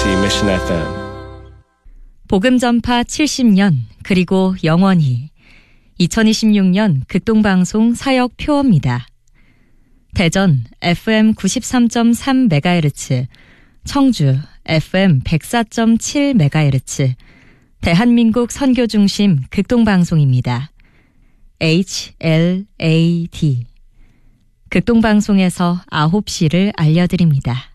KBOC Mission FM. 복음 전파 70년 그리고 영원히 2026년 극동방송 사역 표어입니다. 대전 FM 93.3MHz, 청주 FM 104.7MHz, 대한민국 선교중심 극동방송입니다. HLAD. 극동방송에서 9시를 알려드립니다.